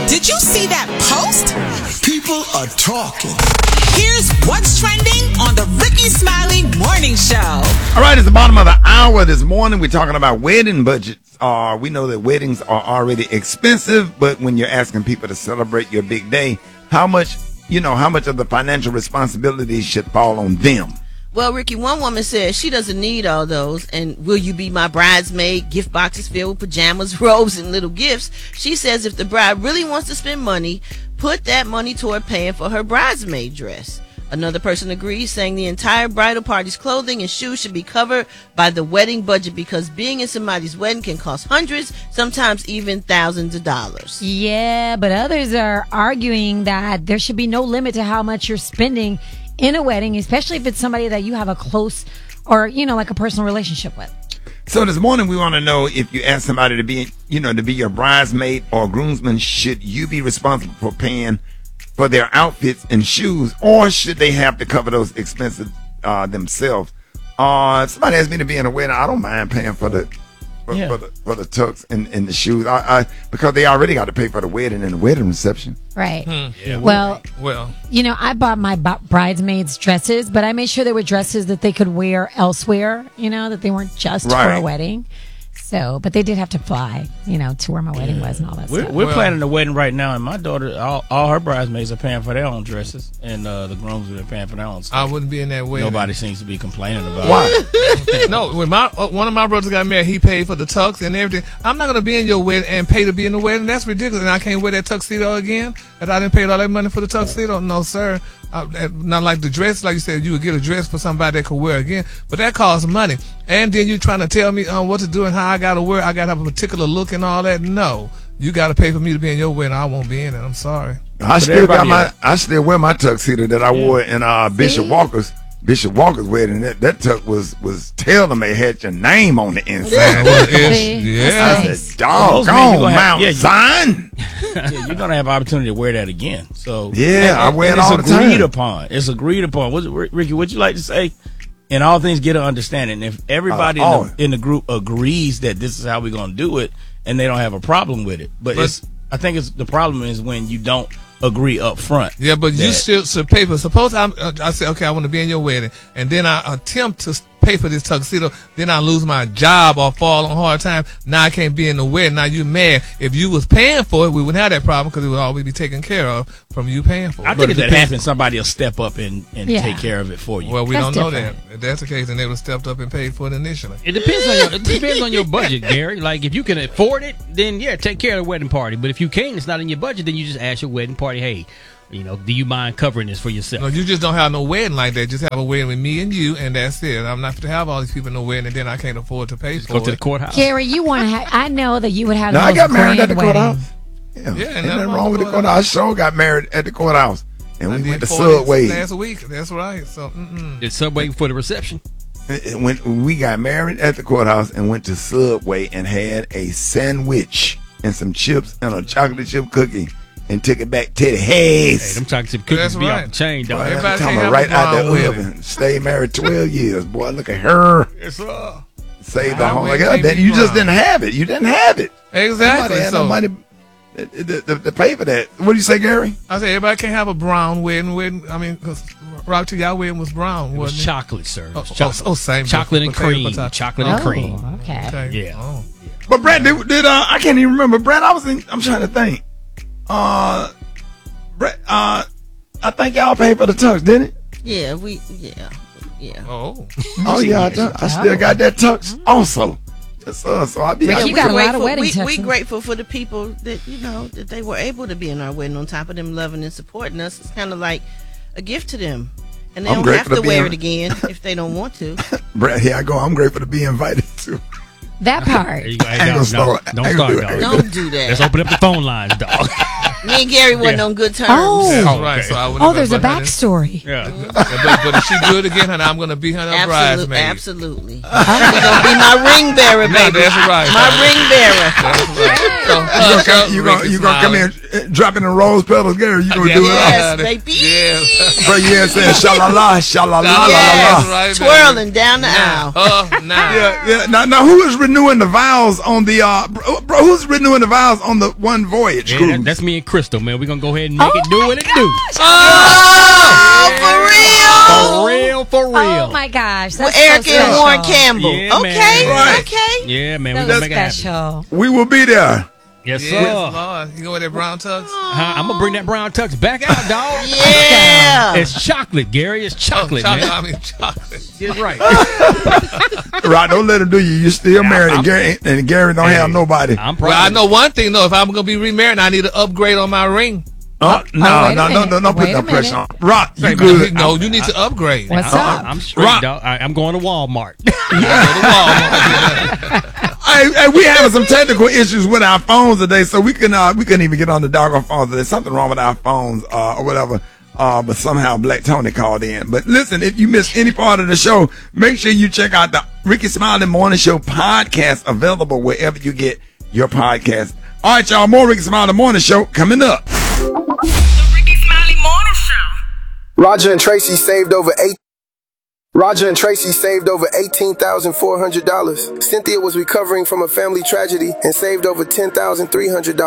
Did you see that post? People are talking. Here's what's trending on the Ricky Smiley Morning Show. All right, it's the bottom of the hour this morning. We're talking about wedding budgets. We know that weddings are already expensive, but when you're asking people to celebrate your big day, how much of the financial responsibility should fall on them? Well, Ricky, one woman says she doesn't need all those. And will you be my bridesmaid? Gift boxes filled with pajamas, robes, and little gifts. She says if the bride really wants to spend money, put that money toward paying for her bridesmaid dress. Another person agrees, saying the entire bridal party's clothing and shoes should be covered by the wedding budget because being in somebody's wedding can cost hundreds, sometimes even thousands of dollars. Yeah, but others are arguing that there should be no limit to how much you're spending in a wedding, especially if it's somebody that you have a close or, like a personal relationship with. So this morning we want to know if you ask somebody to be your bridesmaid or groomsman, should you be responsible for paying for their outfits and shoes, or should they have to cover those expenses themselves? Somebody asked me to be in a wedding. I don't mind paying for the tux and the shoes, because they already got to pay for the wedding and the wedding reception. Right. Yeah, well, I bought my bridesmaids dresses, but I made sure they were dresses that they could wear elsewhere, that they weren't just for a wedding. So, but they did have to fly, to where my wedding was and all that stuff. We're planning a wedding right now, and my daughter, all her bridesmaids are paying for their own dresses, and the grooms are paying for their own stuff. I wouldn't be in that wedding. Nobody seems to be complaining about it. Why? No, when one of my brothers got married, he paid for the tux and everything. I'm not going to be in your wedding and pay to be in the wedding. That's ridiculous, and I can't wear that tuxedo again, and I didn't pay all that money for the tuxedo. No, sir. Not like the dress, like you said, you would get a dress for somebody that could wear again, but that costs money. And then you're trying to tell me what to do and how I got to wear. I got to have a particular look and all that. No, you got to pay for me to be in your wedding. I won't be in it. I'm sorry. I still wear my tuxedo that I wore in Bishop Walker's wedding. That tux was tailor-made, had your name on the inside. Yeah. I said, doggone Mount Zion. You're gonna have opportunity to wear that again. So I wear it all the time. It's agreed upon. Ricky, what'd you like to say? And all things get an understanding. If everybody in the group agrees that this is how we're gonna do it, and they don't have a problem with it, but I think the problem is when you don't agree up front. Yeah, but you still should pay for. Suppose I say, okay, I want to be in your wedding, and then I attempt to pay for this tuxedo, then I lose my job or fall on hard time. Now I can't be in the wedding. Now you mad. If you was paying for it, we wouldn't have that problem because it would always be taken care of from you paying for it. I think if that happens, somebody will step up and take care of it for you. Well, we don't know that. If that's the case, then they would have stepped up and paid for it initially. It depends on your budget, Gary. Like if you can afford it, then take care of the wedding party. But if you can't, it's not in your budget, then you just ask your wedding party, hey, do you mind covering this for yourself? No, you just don't have no wedding like that. Just have a wedding with me and you, and that's it. I'm not to have all these people in the wedding, and then I can't afford to pay for it. Go to the courthouse. Gary, you want to have, I know that you would have I got married at the courthouse. Yeah, ain't nothing wrong with the courthouse. I sure got married at the courthouse. And we went to Subway last week. That's right. So, Did Subway for the reception? When we got married at the courthouse and went to Subway and had a sandwich and some chips and a chocolate chip cookie. And took it back to the house. Them chocolate chip cookies be off the chain, dog. Everybody right out the oven. Stayed married 12 years, boy. Look at her. Yes, Saved the home. Like that. You just didn't have it. You didn't have it. Exactly. Somebody had no money to pay for that. What do you say, Gary? I said everybody can't have a brown wedding. I mean, because Rob, y'all wedding was brown, it was wasn't chocolate, sir. Same. Chocolate and cream. Chocolate and cream. Okay. Yeah. Oh. But Brad, did I can't even remember. Brad, I'm trying to think. Brett, I think y'all paid for the tux, didn't it? Yeah. Oh. Yeah, I still got that tux also. So I be. You got a lot of wedding tuxes. We grateful for the people that that they were able to be in our wedding. On top of them loving and supporting us, it's kind of like a gift to them, and they don't have to wear it again if they don't want to. Brett, here I go. I'm grateful to be invited to. That part. Don't start, dog. Don't do that. Let's open up the phone lines, dog. Me and Gary wasn't on good terms. That's right. So there's a backstory. Yeah. But if she do it again, honey, I'm going to be her bridesmaid. Absolutely. You're going to be my ring bearer, baby. That's right. My ring bearer. That's right. You gonna come in dropping the rose petals, Gary? You gonna do it? Yes, baby. Yes. But yeah, saying shalala, shalala, yes. Right, twirling down the aisle. Yeah. Now who is renewing the vows on the bro? Who's renewing the vows on the one voyage? Yeah, that's me and Crystal, man. We're gonna go ahead and make it do what it do. For real. Oh my gosh. With That's Eric so and special. Warren Campbell. Yeah, Okay. man. Right. Okay. Yeah, man. We're So gonna make it happen. special. We will be there. Yes, sir. Yes, Lord. You go with that brown tux? I'm gonna bring that brown tux back out, dog. Yeah. It's chocolate, Gary. It's chocolate, man. I mean, chocolate. Get right. Right, don't let him do you. You're still married, and Gary don't have nobody. I'm proud. Well, I know one thing, though. If I'm going to be remarried, I need to upgrade on my ring. No, wait a minute. don't put Wait no a pressure on. minute. Rock, you Wait, good. No, you need to upgrade. What's up? I'm straight, Rock. dog. I'm going to Walmart. Hey, we having some technical issues with our phones today, so we couldn't even get on the doggone phones. There's something wrong with our phones, or whatever. But somehow Black Tony called in. But listen, if you missed any part of the show, make sure you check out the Ricky Smiley Morning Show podcast, available wherever you get your podcast. All right, y'all, more Ricky Smiley Morning Show coming up. The Ricky Smiley Morning Show. Roger and Tracy saved over $18,400. Cynthia was recovering from a family tragedy and saved over $10,300.